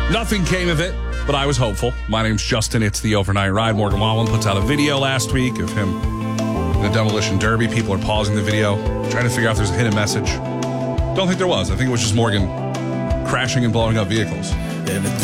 Nothing came of it, but I was hopeful. My name's Justin. It's the Overnight Ride. Morgan Wallen puts out a video last week of him in a demolition derby. People are pausing the video, trying to figure out if there's a hidden message. Don't think there was. I think it was just Morgan crashing and blowing up vehicles.